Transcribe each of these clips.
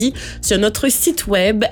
sur notre site web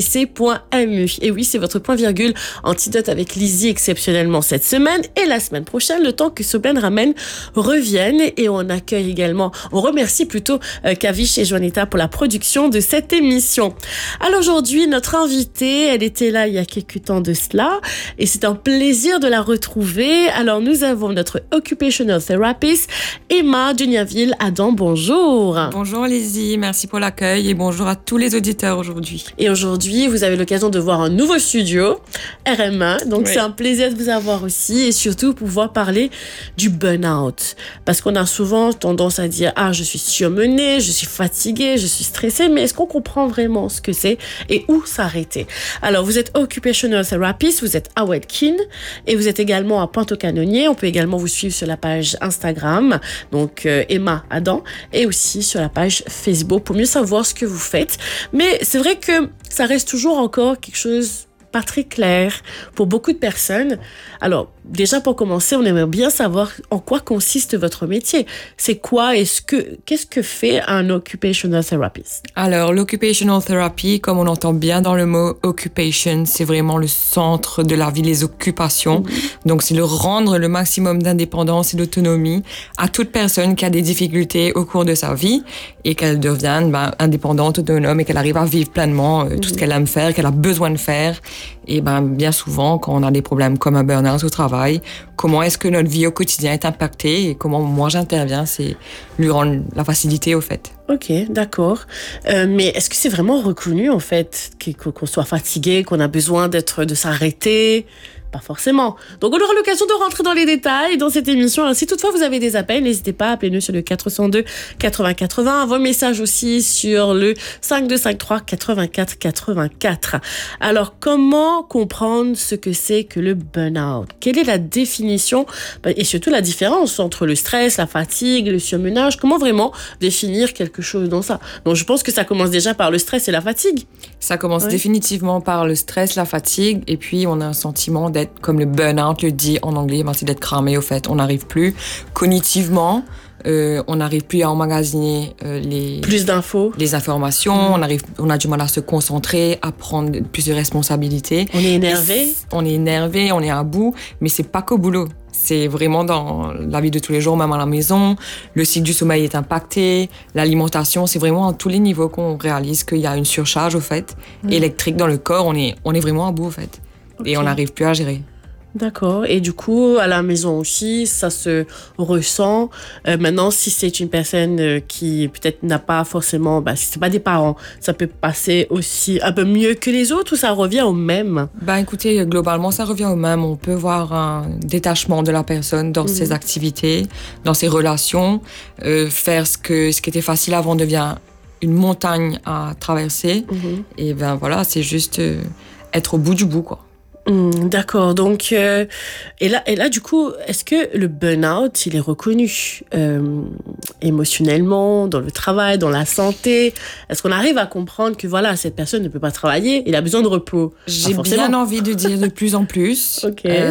mbc.mu. Et oui, c'est votre point virgule antidote avec Lizzie exceptionnellement cette semaine et la semaine prochaine, le temps que Soben Ramen revienne. Et on accueille également, on remercie plutôt Kavish et Juanita pour la production de cette émission. Alors aujourd'hui, notre invitée, elle était là il y a quelques temps de cela et c'est un plaisir de la retrouver. Alors nous avons notre occupational therapist, Emma Duniaville-Adam. Bonjour. Bonjour Lizzie, merci pour l'accueil et bonjour à tous les auditeurs aujourd'hui. Et aujourd'hui, vous avez l'occasion de voir un nouveau studio, RM1. Donc, C'est un plaisir de vous avoir aussi et surtout pouvoir parler du burn-out. Parce qu'on a souvent tendance à dire « Ah, je suis surmenée, je suis fatiguée, je suis stressée. » Mais est-ce qu'on comprend vraiment ce que c'est et où s'arrêter? Alors, vous êtes occupational therapist, vous êtes à Welkin et vous êtes également à Pointe-aux-Canonniers. On peut également vous suivre sur la page Instagram, donc Emma Adam, et aussi sur la page Facebook pour mieux savoir ce que vous faites. Mais c'est vrai que ça reste toujours encore quelque chose pas très clair pour beaucoup de personnes. Alors, déjà pour commencer, on aimerait bien savoir en quoi consiste votre métier. C'est quoi, qu'est-ce que fait un occupational therapist? Alors, l'occupational therapy, comme on entend bien dans le mot occupation, c'est vraiment le centre de la vie, les occupations. Donc, c'est le rendre le maximum d'indépendance et d'autonomie à toute personne qui a des difficultés au cours de sa vie et qu'elle devienne indépendante, autonome et qu'elle arrive à vivre pleinement tout ce qu'elle aime faire, qu'elle a besoin de faire. Et bien souvent, quand on a des problèmes comme un burn-out au travail, comment est-ce que notre vie au quotidien est impactée et comment moi j'interviens, c'est lui rendre la facilité au fait. Ok, d'accord. Mais est-ce que c'est vraiment reconnu en fait qu'on soit fatigué, qu'on a besoin de s'arrêter? Pas forcément. Donc, on aura l'occasion de rentrer dans les détails dans cette émission. Alors, si toutefois vous avez des appels, n'hésitez pas à appeler nous sur le 402 80 80. Vos messages aussi sur le 5253 84 84. Alors, comment comprendre ce que c'est que le burn-out? Quelle est la définition et surtout la différence entre le stress, la fatigue, le surmenage? Comment vraiment définir quelque chose dans ça? Donc, je pense que ça commence déjà par le stress et la fatigue. Ça commence définitivement par le stress, la fatigue, et puis on a un sentiment d'être, comme le burn-out le dit en anglais, c'est d'être cramé au fait. On n'arrive plus cognitivement, on n'arrive plus à emmagasiner plus d'infos, les informations, on a du mal à se concentrer, à prendre plus de responsabilités. On est énervé. On est à bout, mais c'est pas qu'au boulot. C'est vraiment dans la vie de tous les jours, même à la maison. Le cycle du sommeil est impacté. L'alimentation, c'est vraiment à tous les niveaux qu'on réalise qu'il y a une surcharge, au fait, électrique dans le corps. On est vraiment à bout, au fait. Okay. Et on n'arrive plus à gérer. D'accord. Et du coup, à la maison aussi, ça se ressent. Maintenant, si c'est une personne qui peut-être n'a pas forcément, si c'est pas des parents, ça peut passer aussi un peu mieux que les autres ou ça revient au même? Écoutez, globalement, ça revient au même. On peut voir un détachement de la personne dans ses activités, dans ses relations. Faire ce qui était facile avant devient une montagne à traverser. Et voilà, c'est juste être au bout du bout, quoi. D'accord. Donc, et là, du coup, est-ce que le burn-out, il est reconnu émotionnellement, dans le travail, dans la santé? Est-ce qu'on arrive à comprendre que voilà, cette personne ne peut pas travailler, il a besoin de repos? J'ai bien envie de dire de plus en plus.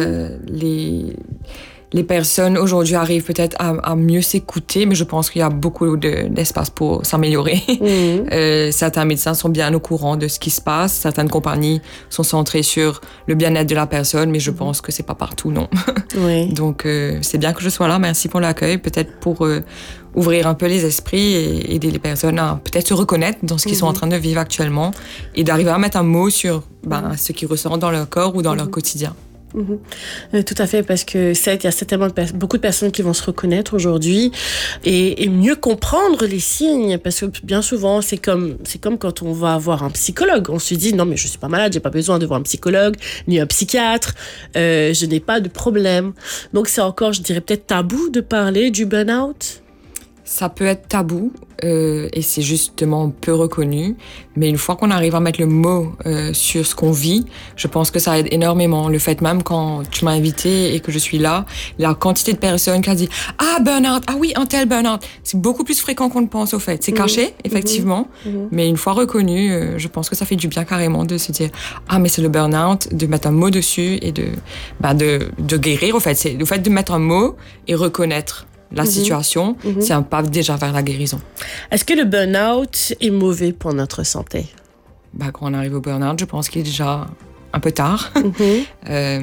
Les personnes aujourd'hui arrivent peut-être à mieux s'écouter, mais je pense qu'il y a beaucoup d'espace pour s'améliorer. Certains médecins sont bien au courant de ce qui se passe. Certaines compagnies sont centrées sur le bien-être de la personne, mais je pense que c'est pas partout, non. Donc, c'est bien que je sois là. Merci pour l'accueil. Peut-être pour ouvrir un peu les esprits et aider les personnes à peut-être se reconnaître dans ce qu'ils sont en train de vivre actuellement et d'arriver à mettre un mot sur ce qu'ils ressentent dans leur corps ou dans leur quotidien. Tout à fait, parce que il y a certainement beaucoup de personnes qui vont se reconnaître aujourd'hui et mieux comprendre les signes, parce que bien souvent c'est comme quand on va voir un psychologue, on se dit non mais je suis pas malade, j'ai pas besoin de voir un psychologue ni un psychiatre, je n'ai pas de problème. Donc c'est encore, je dirais peut-être tabou de parler du burn-out. Ça peut être tabou et c'est justement peu reconnu. Mais une fois qu'on arrive à mettre le mot sur ce qu'on vit, je pense que ça aide énormément. Le fait même quand tu m'as invité et que je suis là, la quantité de personnes qui ont dit « Ah, burn-out, ah oui, un tel burn-out », c'est beaucoup plus fréquent qu'on ne pense au fait. C'est caché, effectivement, mais une fois reconnu, je pense que ça fait du bien carrément de se dire « Ah, mais c'est le burn-out », de mettre un mot dessus et de guérir au fait. C'est le fait de mettre un mot et reconnaître la situation, c'est un pas déjà vers la guérison. Est-ce que le burn-out est mauvais pour notre santé? Quand on arrive au burn-out, je pense qu'il est déjà un peu tard.